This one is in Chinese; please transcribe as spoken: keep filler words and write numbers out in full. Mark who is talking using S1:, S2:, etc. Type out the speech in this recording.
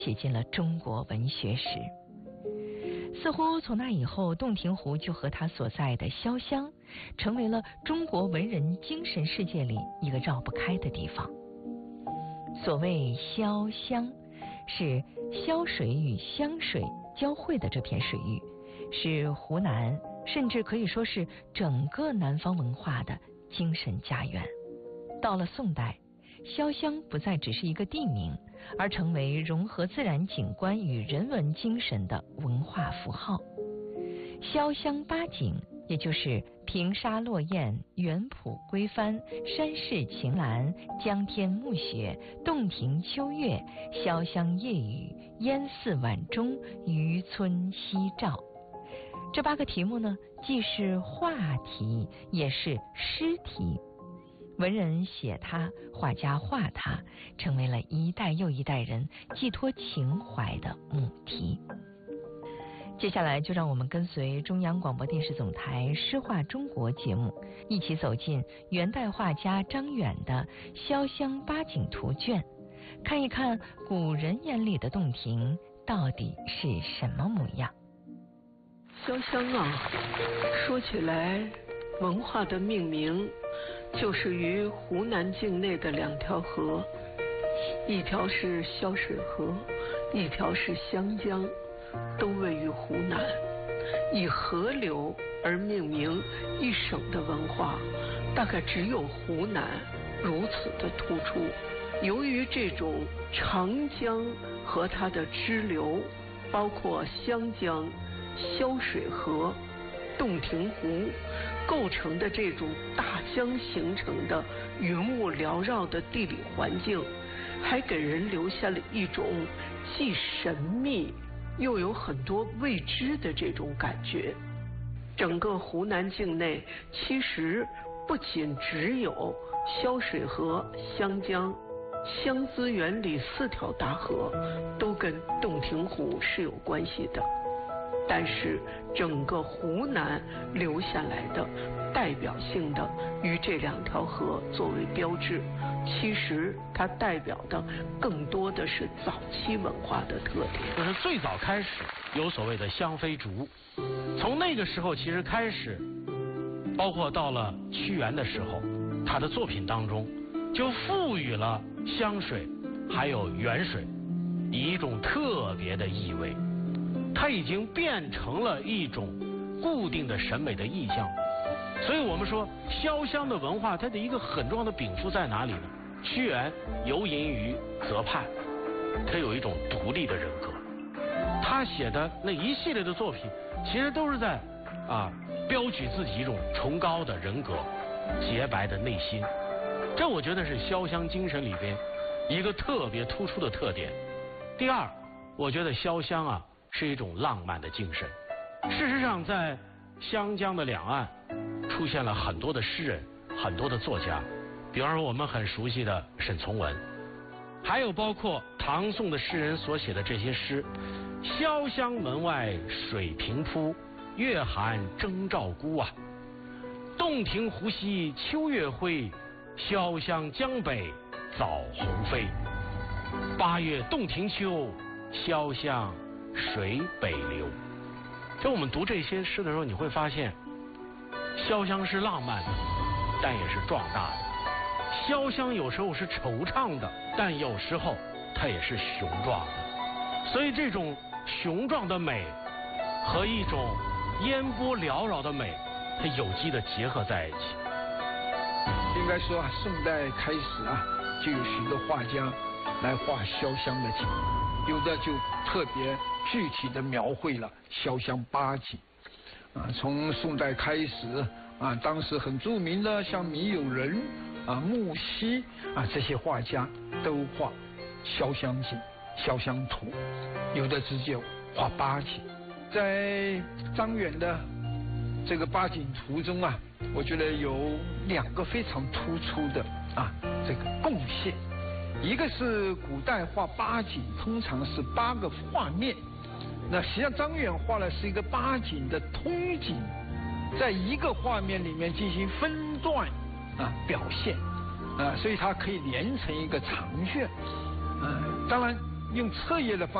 S1: 写进了中国文学史。似乎从那以后，洞庭湖就和它所在的潇湘成为了中国文人精神世界里一个绕不开的地方。所谓潇湘，是潇水与湘水交汇的这片水域，是湖南甚至可以说是整个南方文化的精神家园。到了宋代，潇湘不再只是一个地名，而成为融合自然景观与人文精神的文化符号。潇湘八景，也就是平沙落雁、园圃归帆、山势晴岚、江天暮雪、洞庭秋月、潇湘夜雨、烟寺晚钟、渔村夕照。这八个题目呢，既是画题，也是诗题。文人写它，画家画它，成为了一代又一代人寄托情怀的母题。接下来就让我们跟随中央广播电视总台诗画中国节目，一起走进元代画家张远的《潇湘八景图卷》，看一看古人眼里的洞庭到底是什么模样。
S2: 潇湘啊，说起来，文化的命名就是于湖南境内的两条河，一条是潇水河，一条是湘江，都位于湖南。以河流而命名一省的文化，大概只有湖南如此的突出。由于这种长江和它的支流，包括湘江、潇水河、洞庭湖构成的这种大江形成的云雾缭绕的地理环境，还给人留下了一种既神秘又有很多未知的这种感觉。整个湖南境内其实不仅只有潇水河、湘江、湘资源里四条大河都跟洞庭湖是有关系的，但是整个湖南留下来的代表性的与这两条河作为标志，其实它代表的更多的是早期文化的特点。
S3: 就是最早开始有所谓的湘妃竹，从那个时候其实开始，包括到了屈原的时候，他的作品当中就赋予了湘水还有沅水以一种特别的意味，它已经变成了一种固定的审美的意象。所以我们说潇湘的文化，它的一个很重要的禀赋在哪里呢？屈原游吟于泽畔，他有一种独立的人格，他写的那一系列的作品其实都是在啊标举自己一种崇高的人格、洁白的内心。这我觉得是潇湘精神里边一个特别突出的特点。第二，我觉得潇湘啊是一种浪漫的精神。事实上，在湘江的两岸出现了很多的诗人，很多的作家，比方说我们很熟悉的沈从文，还有包括唐宋的诗人所写的这些诗：潇湘门外水平铺，月寒征兆孤啊；洞庭湖西秋月辉，潇湘江北早鸿飞。八月洞庭秋，潇湘水北流。就我们读这些诗的时候，你会发现潇湘是浪漫的，但也是壮大的；潇湘有时候是惆怅的，但有时候它也是雄壮的。所以这种雄壮的美和一种烟波缭绕的美，它有机的结合在一起。
S4: 应该说啊，宋代开始啊，就有许多画家来画潇湘的景，有的就特别具体的描绘了潇湘八景啊。从宋代开始啊，当时很著名的像米友仁啊、木樨啊这些画家都画潇湘景、潇湘图，有的直接画八景。在张远的这个八景图中啊，我觉得有两个非常突出的啊这个贡献。一个是古代画八景通常是八个画面，那实际上张远画的是一个八景的通景，在一个画面里面进行分段啊表现啊，所以它可以连成一个长卷。嗯、呃，当然用彻夜的方